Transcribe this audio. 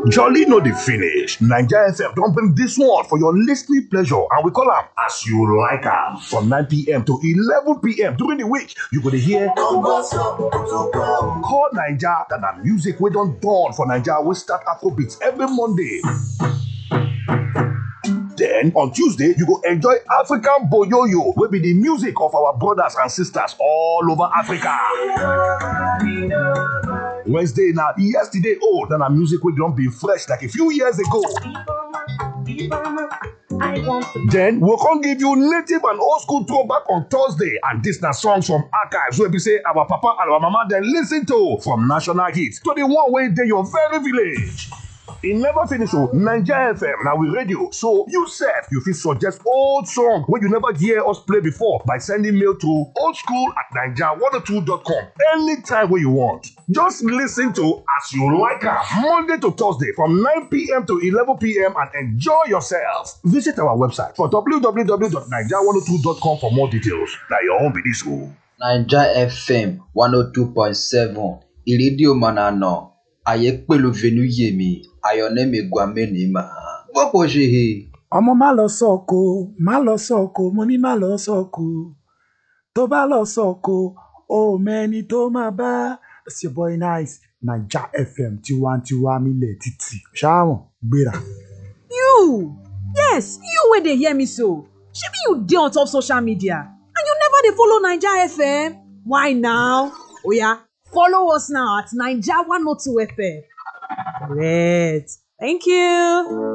Jolly no dey finish. Naija FM don bring dis one for your listening pleasure and we call am As You Like Am. From 9 p.m. to 11 p.m. during the week, you go dey hear Call Naija, that na music wey don dawn for Naija wey start Afrobeats every Monday. Then on Tuesday, you go enjoy African Boyoyo, wey be the music of our brothers and sisters all over Africa. Wednesday na yesterday old and our music wey don be fresh like a few years ago. Then we'll come give you native and old school throwback on Thursday, and this na songs from archives wey be say our papa and our mama dem listen to, from national hits to the one wey dey your very village. E never finish o. Naija FM na we radio, so you sef you fit suggest old song wey you never hear us play before by sending mail to oldschool@naija102.com anytime wey you want. Just listen to As You Like Am Monday to Thursday from 9 p.m. to 11 p.m. and enjoy yourself. Visit our website for www.naija102.com for more details. Na your own be dis o. Naija FM 102.7 ìrédíò manana ayé pẹ̀lú Venuyemi Ayọ̀nẹ́mi Gwamenima gbọ́pọ̀ ṣe he. Ọmọ má lọ sọ́kò, má lọ sọ́kò, mo ní má lọ sọ́kò. Tó bá lọ sọ́kò, ó mẹ́ni tó máa bá. It's your boy Nice, Naija FM tiwantiwa milẹ̀ títì. Ṣáàwọ̀n gbéra. You! Yes, you wey dey hear me so. Shebi you dey on top social media and you never dey follow Naija FM? Why now? Oya, follow us now at Naija 102 FM. Correct. Thank you.